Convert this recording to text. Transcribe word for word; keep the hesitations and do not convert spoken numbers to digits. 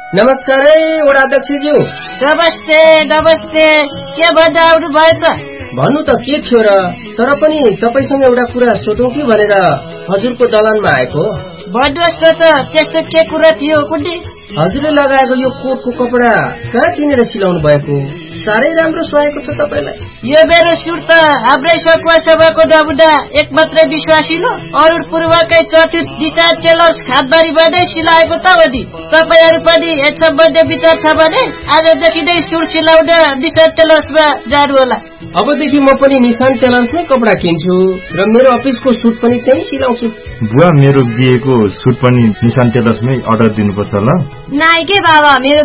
नमस्कार है वडा अध्यक्षज्यू। नमस्ते नमस्ते, के भन्दा आउनु भयो त? भन्नु त के थियो र, तर पनि तपाईसँग एउटा कुरा सोधौँ कि भनेर हजुरको दलानमा आएको। भन्नुहोस् न त, त्यस्तो के कुरा थियो कुन्डी? हजुरले लगाएको यो कोटको कपडा कहाँ किनेर सिलाउनु भएको? साह्रै राम्रो सुहाएको छ तपाईलाई। यो मेरो सुट त हाम्रै सकुवा सभाको नमुना एक मात्रै विश्वासिलो अरुण पूर्वकै चर्चित दिशा टेलर्स खातबारीबाटै सिलाएको त हो नि। तपाईहरू पनि यस सम्बन्धी विचार छ भने आजदेखि नै सुट सिलाउन दिशा टेलर्समा जानु होला। अबदेखि म पनि निशान टेलर्समै कपडा किन्छु र मेरो अफिसको सुट पनि त्यही सिलाउँछु। बुवा, मेरो बिहेको सुट पनि निशान टेलर्समै अर्डर दिनुपर्छ ल? नाइ के बाबा, मेरो